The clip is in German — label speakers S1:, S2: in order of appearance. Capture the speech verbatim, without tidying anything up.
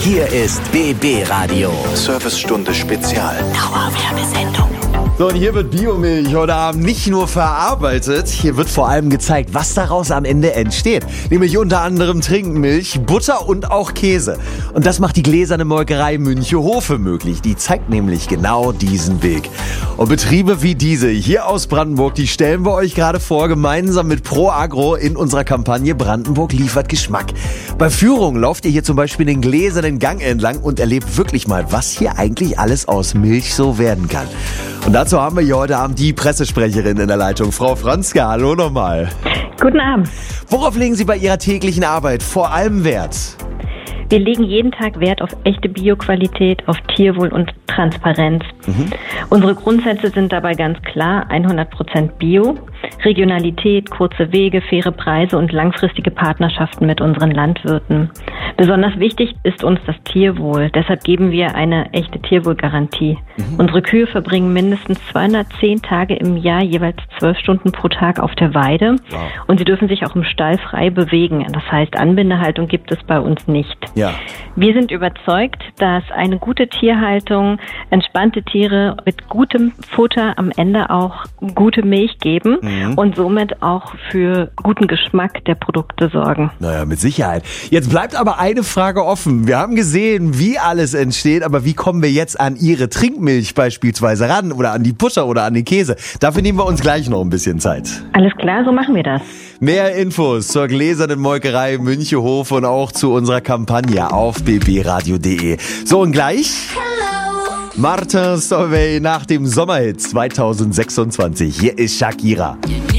S1: Hier ist B B Radio.
S2: Servicestunde Spezial.
S1: Dauerwerbesendung.
S3: So, und hier wird Biomilch heute Abend nicht nur verarbeitet, hier wird vor allem gezeigt, was daraus am Ende entsteht. Nämlich unter anderem Trinkmilch, Butter und auch Käse. Und das macht die gläserne Molkerei Münchehofe möglich. Die zeigt nämlich genau diesen Weg. Und Betriebe wie diese hier aus Brandenburg, die stellen wir euch gerade vor, gemeinsam mit Pro Agro in unserer Kampagne Brandenburg liefert Geschmack. Bei Führung lauft ihr hier zum Beispiel den gläsernen Gang entlang und erlebt wirklich mal, was hier eigentlich alles aus Milch so werden kann. Und dazu haben wir hier heute Abend die Pressesprecherin in der Leitung, Frau Franzke. Hallo nochmal.
S4: Guten Abend.
S3: Worauf legen Sie bei Ihrer täglichen Arbeit vor allem Wert?
S4: Wir legen jeden Tag Wert auf echte Bioqualität, auf Tierwohl und Transparenz. Mhm. Unsere Grundsätze sind dabei ganz klar: hundert Prozent Bio, Regionalität, kurze Wege, faire Preise und langfristige Partnerschaften mit unseren Landwirten. Besonders wichtig ist uns das Tierwohl. Deshalb geben wir eine echte Tierwohlgarantie. Mhm. Unsere Kühe verbringen mindestens zweihundertzehn Tage im Jahr, jeweils zwölf Stunden pro Tag auf der Weide. Wow. Und sie dürfen sich auch im Stall frei bewegen. Das heißt, Anbindehaltung gibt es bei uns nicht.
S3: Ja.
S4: Wir sind überzeugt, dass eine gute Tierhaltung, entspannte Tiere mit gutem Futter am Ende auch gute Milch geben mhm. und somit auch für guten Geschmack der Produkte sorgen.
S3: Naja, mit Sicherheit. Jetzt bleibt aber eine Frage offen. Wir haben gesehen, wie alles entsteht, aber wie kommen wir jetzt an Ihre Trinkmilch beispielsweise ran oder an die Butter oder an den Käse? Dafür nehmen wir uns gleich noch ein bisschen Zeit.
S4: Alles klar, so machen wir das.
S3: Mehr Infos zur gläsernen Molkerei Münchehofe und auch zu unserer Kampagne auf b b radio punkt d e. So, und gleich Hello. Martin Solveig nach dem Sommerhit zwanzig sechsundzwanzig. Hier ist Shakira.